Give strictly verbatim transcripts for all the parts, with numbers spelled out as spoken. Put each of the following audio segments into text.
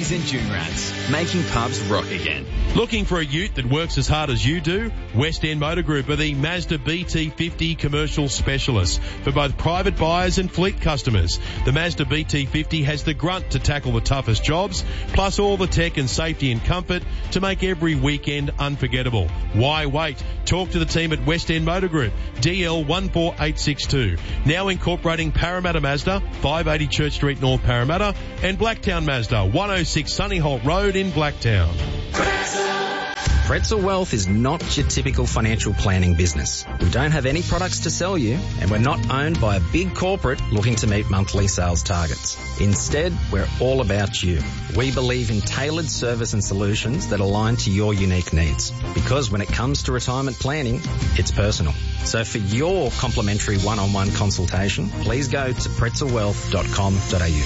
Raggies and June Rats, making pubs rock again. Looking for a ute that works as hard as you do? West End Motor Group are the Mazda B T fifty commercial specialists for both private buyers and fleet customers. The Mazda B T fifty has the grunt to tackle the toughest jobs, plus all the tech and safety and comfort to make every weekend unforgettable. Why wait? Talk to the team at West End Motor Group, D L one four eight six two. Now incorporating Parramatta Mazda, five eighty Church Street North Parramatta, and Blacktown Mazda, one oh six Sunnyholt Road in Blacktown. Pretzel Wealth is not your typical financial planning business. We don't have any products to sell you, and we're not owned by a big corporate looking to meet monthly sales targets. Instead, we're all about you. We believe in tailored service and solutions that align to your unique needs. Because when it comes to retirement planning, it's personal. So for your complimentary one-on-one consultation, please go to pretzel wealth dot com dot a u.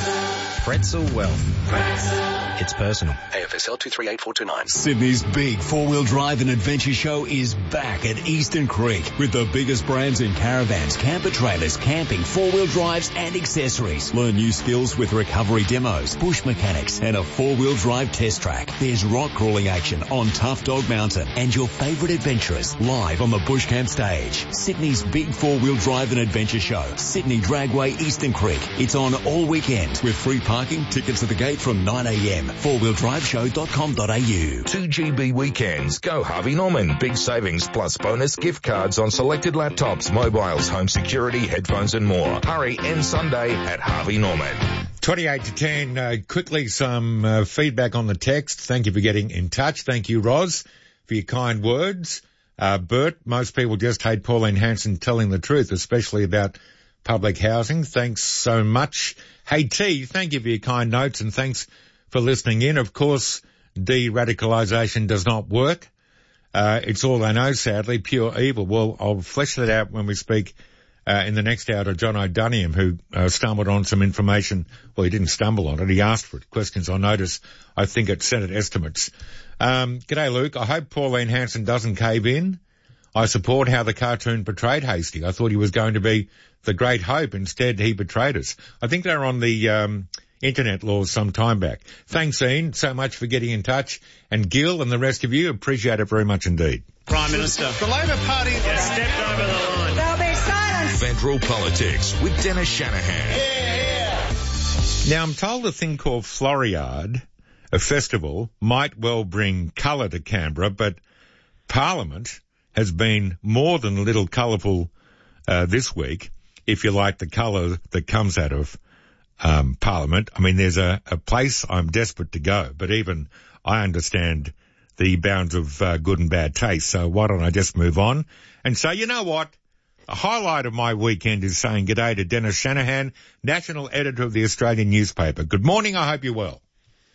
Pretzel Wealth. It's personal. A F S L two three eight four two nine. Sydney's big four-wheel drive and adventure show is back at Eastern Creek with the biggest brands in caravans, camper trailers, camping, four-wheel drives and accessories. Learn new skills with recovery demos, bush mechanics and a four-wheel drive test track. There's rock crawling action on Tough Dog Mountain and your favourite adventurers live on the Bush Camp stage. Sydney's big four-wheel drive and adventure show, Sydney Dragway, Eastern Creek. It's on all weekend with free parking, tickets at the gate from nine a m. four wheel drive show dot com dot a u. two G B weekends. Go Harvey Norman. Big savings plus bonus gift cards on selected laptops, mobiles, home security, headphones and more. Hurry, end Sunday at Harvey Norman. twenty-eight to ten. Uh, quickly, some uh, feedback on the text. Thank you for getting in touch. Thank you, Roz, for your kind words. Uh, Bert, most people just hate Pauline Hanson telling the truth, especially about public housing. Thanks so much. Hey, T, thank you for your kind notes and thanks for listening in. Of course, de-radicalisation does not work. Uh, it's all I know, sadly, pure evil. Well, I'll flesh that out when we speak uh, in the next hour to John O'Duniam, who uh, stumbled on some information. Well, he didn't stumble on it. He asked for it. Questions on notice, I think, at Senate estimates. Um, g'day, Luke. I hope Pauline Hanson doesn't cave in. I support how the cartoon portrayed Hastie. I thought he was going to be the great hope. Instead, he betrayed us. I think they're on the um, internet laws some time back. Thanks, Ian, so much for getting in touch. And Gil and the rest of you, appreciate it very much indeed. Prime Minister. The Labor Party has stepped over the line. There'll be silence. Federal Politics with Dennis Shanahan. Yeah, yeah. Now, I'm told a thing called Floriade, a festival, might well bring colour to Canberra, but Parliament has been more than a little colourful uh, this week, if you like the colour that comes out of um, Parliament. I mean, there's a, a place I'm desperate to go, but even I understand the bounds of uh, good and bad taste, so why don't I just move on and say, you know what? A highlight of my weekend is saying g'day to Dennis Shanahan, National Editor of the Australian newspaper. Good morning, I hope you're well.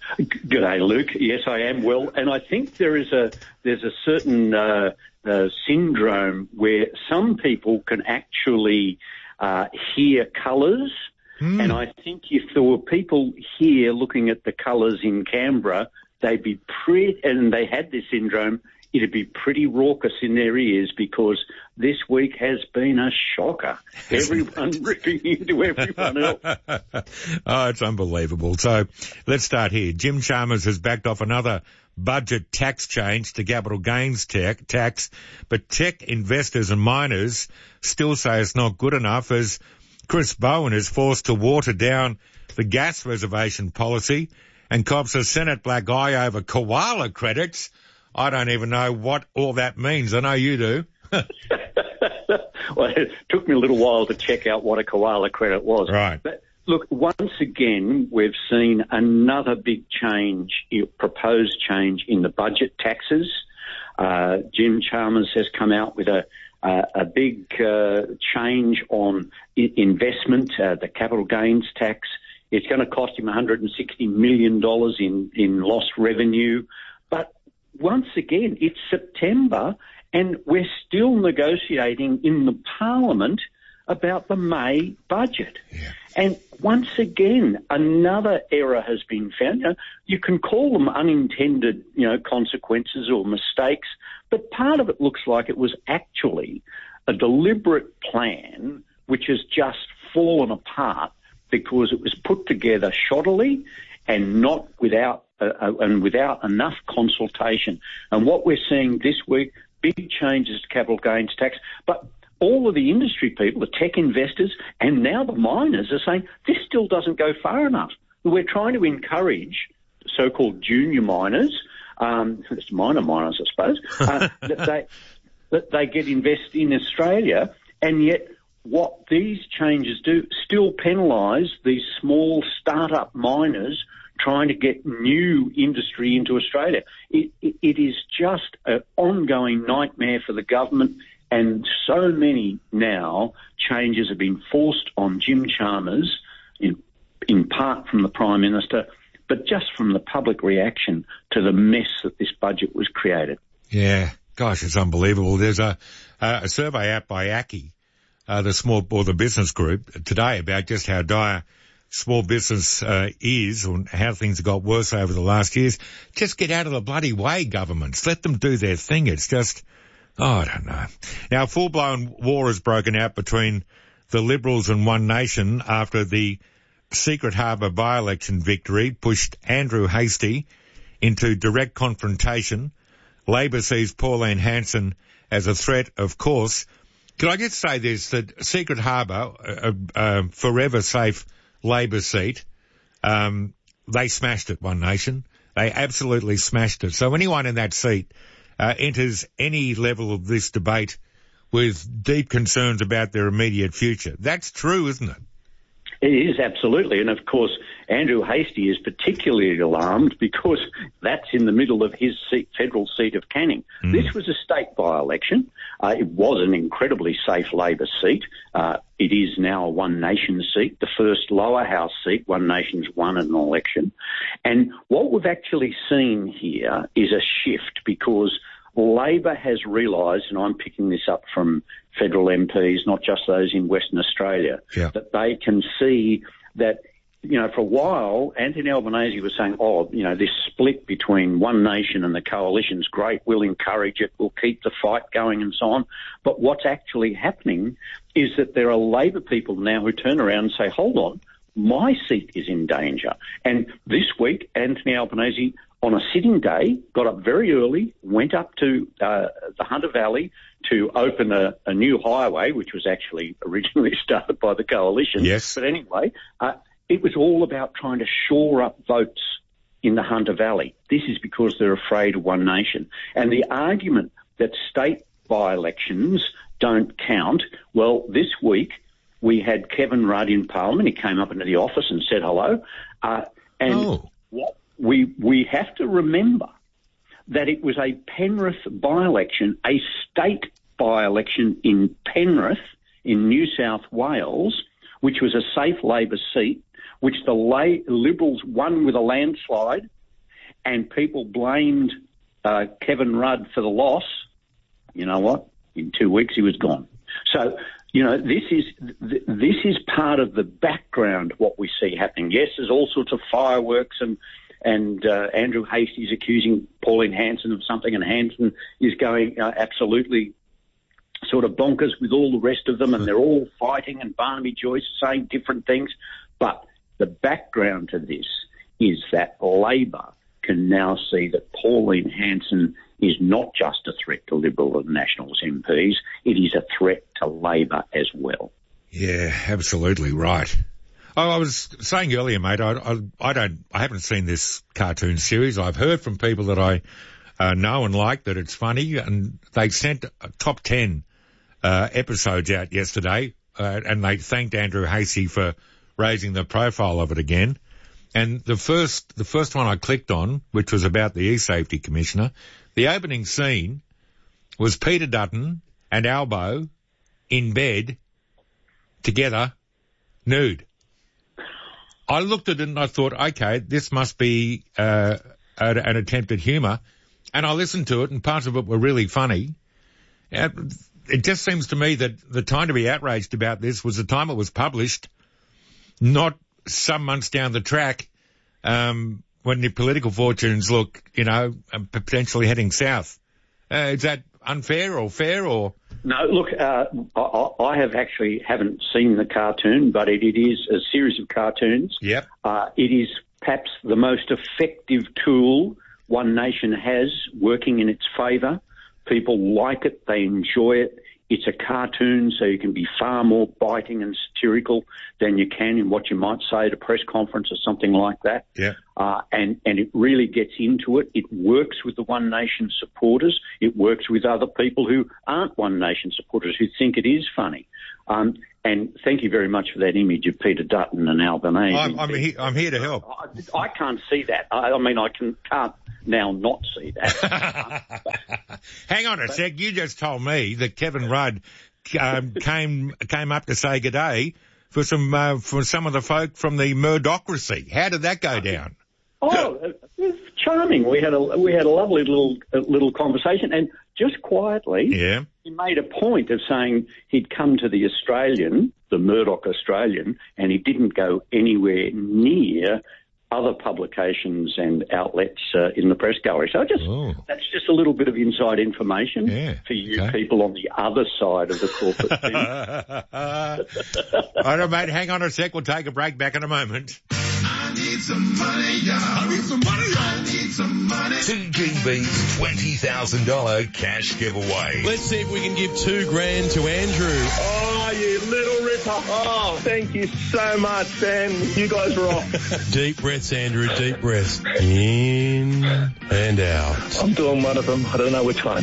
G'day, Luke. Yes, I am well, and I think there is a there's a certain uh, uh, syndrome where some people can actually uh, hear colours, mm. and I think if there were people here looking at the colours in Canberra, they'd be pretty, and they had this syndrome, it'd be pretty raucous in their ears because this week has been a shocker. Everyone ripping into everyone else. Oh, it's unbelievable. So let's start here. Jim Chalmers has backed off another budget tax change to capital gains tech, tax, but tech investors and miners still say it's not good enough as Chris Bowen is forced to water down the gas reservation policy and cops a Senate black eye over koala credits. I don't even know what all that means. I know you do. Well, it took me a little while to check out what a koala credit was. Right. But look, once again, we've seen another big change, proposed change in the budget taxes. Uh, Jim Chalmers has come out with a, a, a big uh, change on I- investment, uh, the capital gains tax. It's going to cost him one hundred sixty million dollars in, in lost revenue. But once again, it's September and we're still negotiating in the Parliament about the May budget. Yeah. And once again, another error has been found. You know, you can call them unintended, you know, consequences or mistakes, but part of it looks like it was actually a deliberate plan which has just fallen apart because it was put together shoddily and not without uh, uh, and without enough consultation. And what we're seeing this week, big changes to capital gains tax, but all of the industry people, the tech investors, and now the miners are saying this still doesn't go far enough. We're trying to encourage so-called junior miners, um, it's minor miners, I suppose, uh, that they that they get invested in Australia, and yet what these changes do still penalise these small start-up miners trying to get new industry into Australia. It, it, it is just an ongoing nightmare for the government, and so many now changes have been forced on Jim Chalmers, in, in part from the Prime Minister, but just from the public reaction to the mess that this budget was created. Yeah, gosh, it's unbelievable. There's a, a survey out by A C C I, uh, the small, or the business group, today about just how dire small business uh, is, or how things have got worse over the last years. Just get out of the bloody way, governments. Let them do their thing. It's just, oh, I don't know. Now, a full-blown war has broken out between the Liberals and One Nation after the Secret Harbour by-election victory pushed Andrew Hastie into direct confrontation. Labor sees Pauline Hanson as a threat, of course. Can I just say this, that Secret Harbour, a, a forever safe Labor seat, um, they smashed it, One Nation. They absolutely smashed it. So anyone in that seat uh, enters any level of this debate with deep concerns about their immediate future. That's true, isn't it? It is, absolutely. And, of course, Andrew Hastie is particularly alarmed because that's in the middle of his seat, federal seat of Canning. Mm. This was a state by-election. Uh, it was an incredibly safe Labor seat. Uh, it is now a One Nation seat, the first lower house seat One Nation's won in an election. And what we've actually seen here is a shift because Labor has realised, and I'm picking this up from federal M Ps, not just those in Western Australia, yeah. that they can see that, you know, for a while, Anthony Albanese was saying, oh, you know, this split between One Nation and the coalition's great, we'll encourage it, we'll keep the fight going and so on. But what's actually happening is that there are Labor people now who turn around and say, hold on, my seat is in danger. And this week, Anthony Albanese, on a sitting day, got up very early, went up to uh, the Hunter Valley to open a, a new highway, which was actually originally started by the coalition. Yes. But anyway, uh, it was all about trying to shore up votes in the Hunter Valley. This is because they're afraid of One Nation. And the argument that state by-elections don't count, well, this week we had Kevin Rudd in Parliament. He came up into the office and said hello. Uh, and oh. what we we have to remember that it was a Penrith by-election, a state by-election in Penrith in New South Wales, which was a safe Labor seat, which the La- Liberals won with a landslide, and people blamed uh, Kevin Rudd for the loss. You know what? In two weeks he was gone. So, you know, this is th- this is part of the background, what we see happening. Yes, there's all sorts of fireworks and and uh, Andrew Hastie's accusing Pauline Hanson of something, and Hanson is going uh, absolutely sort of bonkers with all the rest of them, and they're all fighting, and Barnaby Joyce saying different things. But the background to this is that Labor can now see that Pauline Hanson is not just a threat to Liberal and Nationals M Ps, it is a threat to Labor as well. Yeah, absolutely right. Oh, I was saying earlier, mate, I, I, I don't, I haven't seen this cartoon series. I've heard from people that I uh, know and like that it's funny, and they sent a top ten uh, episodes out yesterday, uh, and they thanked Andrew Hastie for raising the profile of it again. And the first, the first one I clicked on, which was about the E-Safety Commissioner, the opening scene was Peter Dutton and Albo in bed together, nude. I looked at it and I thought, okay, this must be uh, an, an attempt at humour. And I listened to it, and parts of it were really funny. Uh, it just seems to me that the time to be outraged about this was the time it was published, not some months down the track um, when the political fortunes look, you know, potentially heading south. Uh, is that unfair or fair or? No, look, uh, I, I have actually haven't seen the cartoon, but it, it is a series of cartoons. Yep. Uh, it is perhaps the most effective tool One Nation has working in its favour. People like it. They enjoy it. It's a cartoon, so you can be far more biting and satirical than you can in what you might say at a press conference or something like that. Yeah. Uh, and, and it really gets into it. It works with the One Nation supporters. It works with other people who aren't One Nation supporters who think it is funny. Um, and thank you very much for that image of Peter Dutton and Albanese. I'm, I'm, he, I'm here to help. I, I can't see that. I, I mean, I can, can't now not see that. Hang on a sec. You just told me that Kevin Rudd um, came came up to say good day for some uh, for some of the folk from the Murdochracy. How did that go down? Oh, it was charming. We had a we had a lovely little uh, little conversation, and just quietly, yeah, he made a point of saying he'd come to the Australian, the Murdoch Australian, and he didn't go anywhere near other publications and outlets uh, in the press gallery. So just oh. that's just a little bit of inside information yeah, for you okay. people on the other side of the corporate thing. All right, mate, hang on a sec. We'll take a break. Back in a moment. I need some money, y'all. I need some money, y'all. I need some money. two G B's twenty thousand dollars cash giveaway. Let's see if we can give two grand to Andrew. Oh, you little ripper. Oh, thank you so much, Sam. You guys rock. Deep breaths, Andrew, deep breaths. In and out. I'm doing one of them. I don't know which one.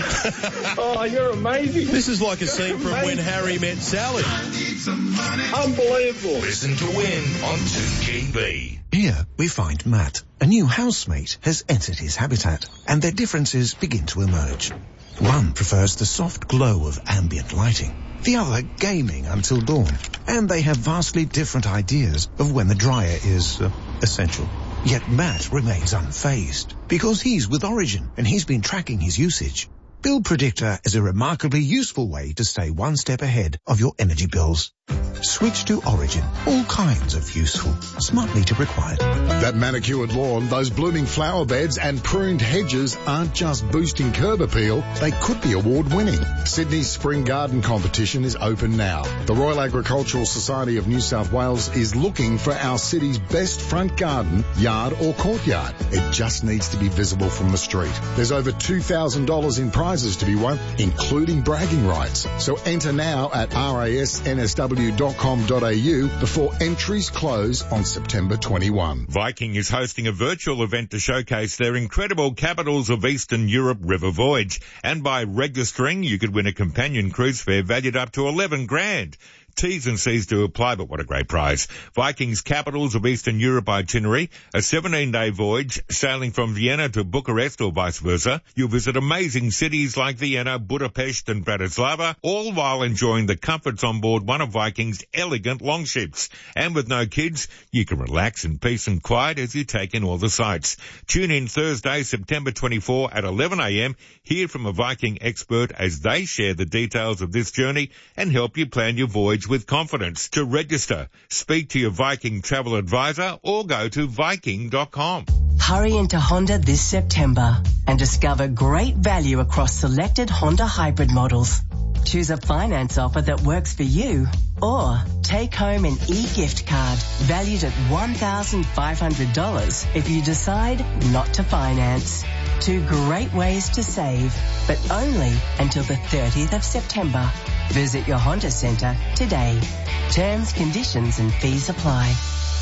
Oh, you're amazing. This is like a scene from When Harry Met Sally. I need some money. Unbelievable. Listen to win on two G B. Here we find Matt. A new housemate has entered his habitat, and their differences begin to emerge. One prefers the soft glow of ambient lighting, the other gaming until dawn, and they have vastly different ideas of when the dryer is uh, essential. Yet Matt remains unfazed, because he's with Origin, and he's been tracking his usage. Bill Predictor is a remarkably useful way to stay one step ahead of your energy bills. Switch to Origin. All kinds of useful smart meter required. That manicured lawn, those blooming flower beds and pruned hedges aren't just boosting curb appeal, they could be award-winning. Sydney's Spring Garden Competition is open now. The Royal Agricultural Society of New South Wales is looking for our city's best front garden, yard or courtyard. It just needs to be visible from the street. There's over two thousand dollars in prizes to be won, including bragging rights. So enter now at r a s n s w dot com dot a u before entries close on September twenty-first. Viking is hosting a virtual event to showcase their incredible Capitals of Eastern Europe river voyage. And by registering, you could win a companion cruise fare valued up to eleven grand. T's and C's to apply, but what a great prize. Viking's Capitals of Eastern Europe itinerary, a seventeen-day voyage sailing from Vienna to Bucharest or vice versa. You'll visit amazing cities like Vienna, Budapest and Bratislava, all while enjoying the comforts on board one of Viking's elegant longships. And with no kids, you can relax in peace and quiet as you take in all the sights. Tune in Thursday, September twenty-fourth at eleven a m. Hear from a Viking expert as they share the details of this journey and help you plan your voyage with confidence. To register, speak to your Viking travel advisor or go to viking dot com. Hurry into Honda this September and discover great value across selected Honda hybrid models. Choose a finance offer that works for you, or take home an e-gift card valued at one thousand five hundred dollars if you decide not to finance. Two great ways to save, but only until the thirtieth of September. Visit your Honda Centre today. Terms, conditions and fees apply.